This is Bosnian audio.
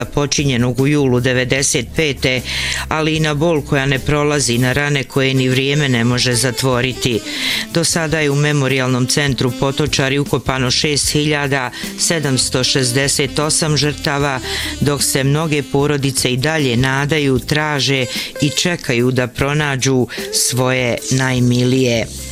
počinjenog u julu 95. ali i na bol koja ne prolazi, na rane koje ni vrijeme ne može zatvoriti. Do sada je u Memorijalnom centru Potočari ukopano 6768 žrtava, dok se mnoge porodice i dalje nadaju, traže i čekaju da pronađu svoje najmilije.